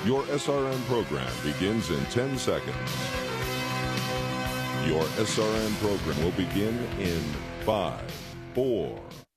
Your SRN program begins in 10 seconds. Your SRN program will begin in 5, 4,